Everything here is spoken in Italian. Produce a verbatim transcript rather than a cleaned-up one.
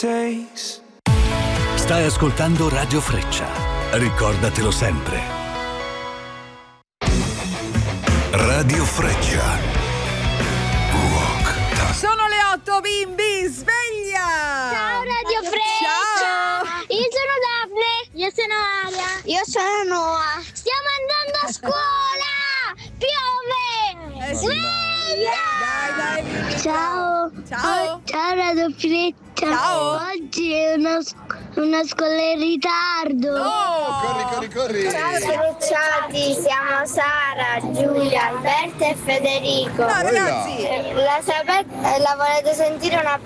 takes. Stai ascoltando Radio Freccia. Ricordatelo sempre. Radio Freccia. Rock. Sono le otto, bimbi, sveglia! Ciao Radio Freccia! Ciao! Io sono Daphne! Io sono Aria! Io sono Noah! Stiamo andando a scuola! Piove! Eh sì. Sveglia! Dai, dai, bimbi. Ciao! Ciao! Ciao Radio Freccia! Ciao. Oggi è una, sc- una scuola in ritardo! No! Corri, corri, corri! Ciao Frecciati, siamo Sara, Giulia, Alberto e Federico. No, ragazzi! La sapete, la volete sentire una